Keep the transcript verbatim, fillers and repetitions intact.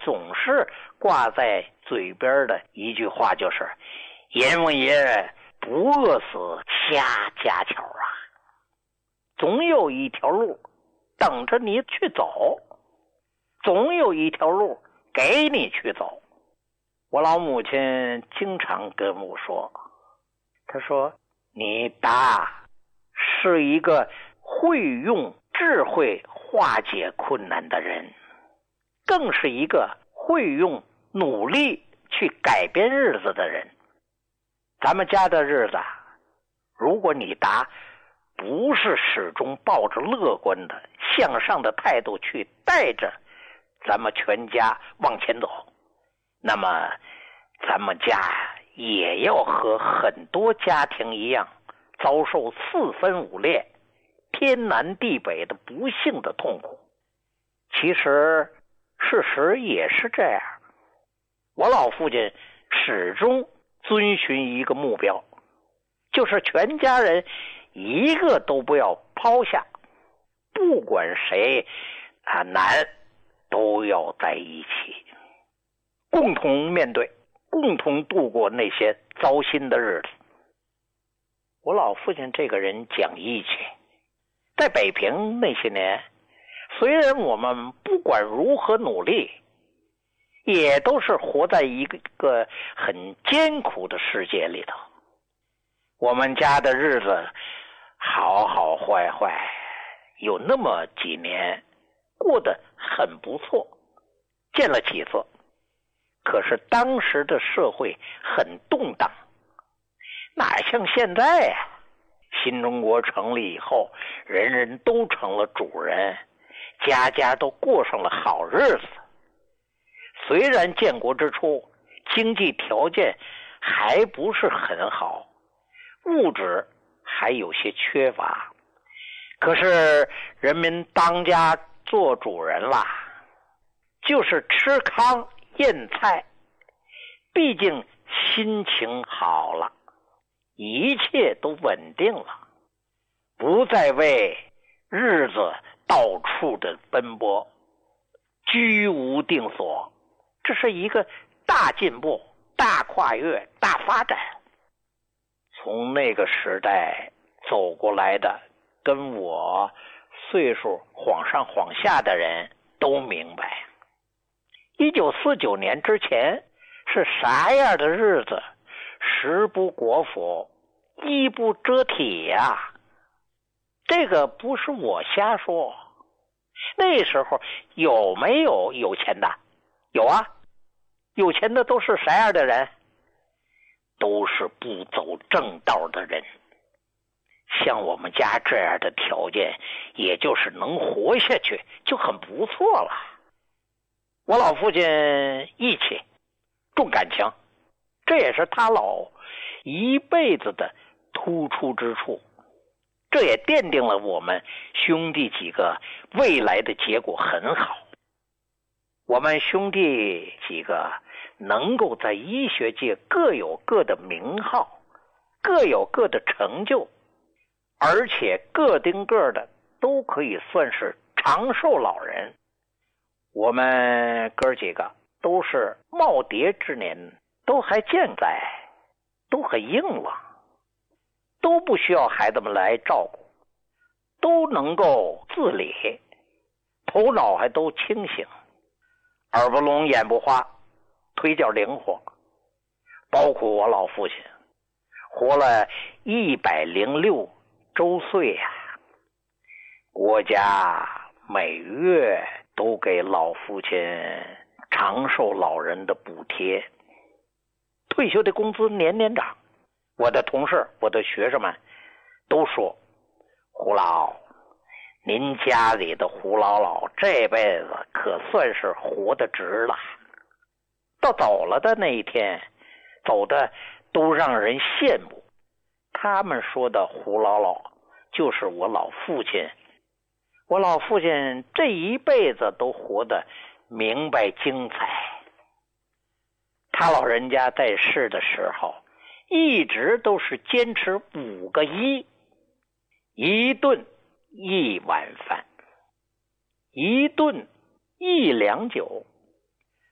总是挂在嘴边的一句话就是阎王爷不饿死瞎家巧啊，总有一条路等着你去走，总有一条路给你去走。我老母亲经常跟我说，她说你达是一个会用智慧化解困难的人，更是一个会用努力去改变日子的人。咱们家的日子，如果你达不是始终抱着乐观的向上的态度去带着咱们全家往前走，那么咱们家也要和很多家庭一样遭受四分五裂天南地北的不幸的痛苦。其实事实也是这样，我老父亲始终遵循一个目标，就是全家人一个都不要抛下，不管谁啊难都要在一起，共同面对，共同度过那些糟心的日子。我老父亲这个人讲义气，在北平那些年，虽然我们不管如何努力，也都是活在一个很艰苦的世界里头。我们家的日子好好坏坏，有那么几年过得很不错，见了几次。可是当时的社会很动荡，哪像现在呀、啊？新中国成立以后，人人都成了主人，家家都过上了好日子。虽然建国之初经济条件还不是很好，物质还有些缺乏，可是人民当家做主人啦，就是吃糠咽菜，毕竟心情好了，一切都稳定了，不再为日子到处的奔波，居无定所。这是一个大进步、大跨越、大发展。从那个时代走过来的，跟我岁数晃上晃下的人都明白，一九四九年之前是啥样的日子，食不果腹，衣不遮体呀、啊。这个不是我瞎说。那时候有没有有钱的？有啊，有钱的都是啥样的人？都是不走正道的人。像我们家这样的条件，也就是能活下去就很不错了。我老父亲义气重感情，这也是他老一辈子的突出之处，这也奠定了我们兄弟几个未来的结果很好。我们兄弟几个能够在医学界各有各的名号，各有各的成就，而且个丁个的都可以算是长寿老人。我们哥几个都是耄耋之年，都还健在，都很硬朗，都不需要孩子们来照顾，都能够自理，头脑还都清醒，耳不聋眼不花，腿脚灵活。包括我老父亲活了一百零六周岁呀、啊，国家每月都给老父亲长寿老人的补贴，退休的工资年年涨。我的同事，我的学生们都说，胡老，您家里的胡老老这辈子可算是活得值了。到走了的那一天，走的都让人羡慕。他们说的胡老老就是我老父亲。我老父亲这一辈子都活得明白精彩。他老人家在世的时候一直都是坚持五个一，一顿一碗饭，一顿一两酒，